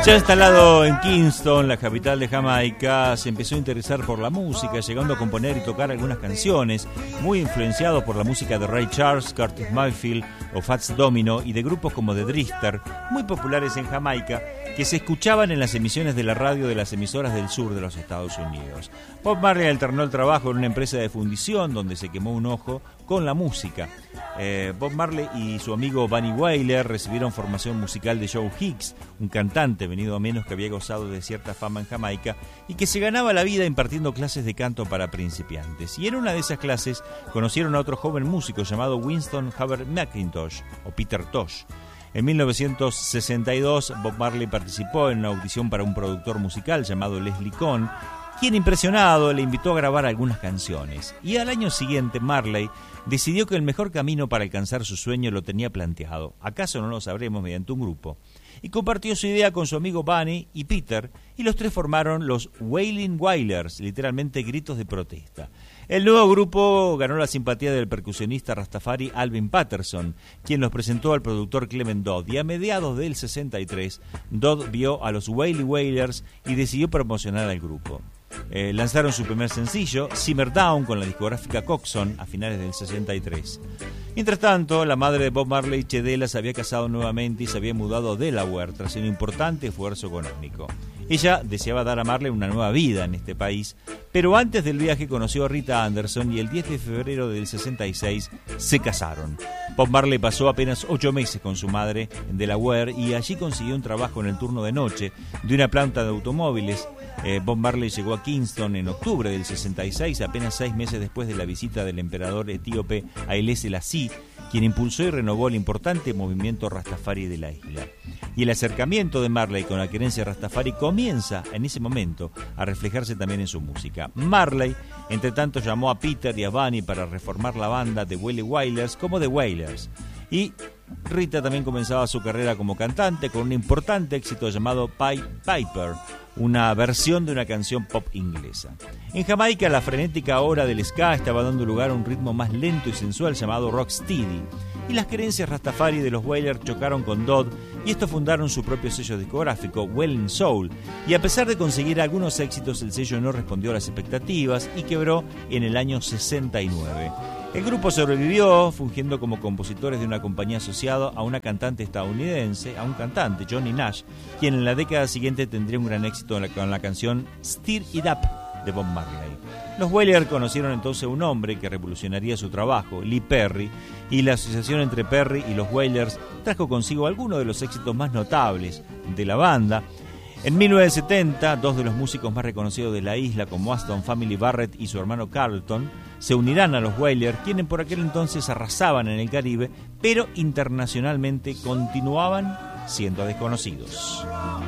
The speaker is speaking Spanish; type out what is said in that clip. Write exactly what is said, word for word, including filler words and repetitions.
Ya instalado en Kingston, la capital de Jamaica, se empezó a interesar por la música, llegando a componer y tocar algunas canciones, muy influenciado por la música de Ray Charles, Curtis Mayfield o Fats Domino y de grupos como The Drifter, muy populares en Jamaica, que se escuchaban en las emisiones de la radio de las emisoras del sur de los Estados Unidos. Bob Marley alternó el trabajo en una empresa de fundición donde se quemó un ojo con la música. Eh, Bob Marley y su amigo Bunny Wailer recibieron formación musical de Joe Hicks, un cantante venido a menos que había gozado de cierta fama en Jamaica y que se ganaba la vida impartiendo clases de canto para principiantes. Y en una de esas clases conocieron a otro joven músico llamado Winston Haber McIntosh o Peter Tosh. En mil novecientos sesenta y dos, Bob Marley participó en una audición para un productor musical llamado Leslie Cohn, quien, impresionado, le invitó a grabar algunas canciones. Y al año siguiente, Marley decidió que el mejor camino para alcanzar su sueño lo tenía planteado. ¿Acaso no lo sabremos mediante un grupo? Y compartió su idea con su amigo Bunny y Peter, y los tres formaron los Wailing Wailers, literalmente gritos de protesta. El nuevo grupo ganó la simpatía del percusionista rastafari Alvin Patterson, quien los presentó al productor Clement Dodd, y a mediados del sesenta y tres, Dodd vio a los Wailing Wailers y decidió promocionar al grupo. Eh, lanzaron su primer sencillo, Simmer Down, con la discográfica Coxon a finales del sesenta y tres. Mientras tanto, la madre de Bob Marley, Chedela, se había casado nuevamente y se había mudado a Delaware tras un importante esfuerzo económico. Ella deseaba dar a Marley una nueva vida en este país, pero antes del viaje conoció a Rita Anderson y el diez de febrero del sesenta y seis se casaron. Bob Marley pasó apenas ocho meses con su madre en Delaware y allí consiguió un trabajo en el turno de noche de una planta de automóviles. Eh, Bob Marley llegó a Kingston en octubre del sesenta y seis, apenas seis meses después de la visita del emperador etíope Haile Selassie, quien impulsó y renovó el importante movimiento rastafari de la isla. Y el acercamiento de Marley con la creencia rastafari comienza en ese momento a reflejarse también en su música. Marley, entre tanto, llamó a Peter y a Bunny para reformar la banda de Wailing Wailers como The Wailers. Y Rita también comenzaba su carrera como cantante con un importante éxito llamado Pied Piper, una versión de una canción pop inglesa. En Jamaica, la frenética hora del ska estaba dando lugar a un ritmo más lento y sensual llamado rocksteady, y las creencias rastafari de los Wailers chocaron con Dodd, y estos fundaron su propio sello discográfico, Wailing Soul, y a pesar de conseguir algunos éxitos, el sello no respondió a las expectativas y quebró en el año sesenta y nueve. El grupo sobrevivió fungiendo como compositores de una compañía asociada a una cantante estadounidense, a un cantante, Johnny Nash, quien en la década siguiente tendría un gran éxito con la canción Stir It Up de Bob Marley. Los Wailers conocieron entonces a un hombre que revolucionaría su trabajo, Lee Perry, y la asociación entre Perry y los Wailers trajo consigo algunos de los éxitos más notables de la banda. En mil novecientos setenta, dos de los músicos más reconocidos de la isla, como Aston Family Barrett y su hermano Carlton, se unirán a los Wailers, quienes por aquel entonces arrasaban en el Caribe, pero internacionalmente continuaban siendo desconocidos.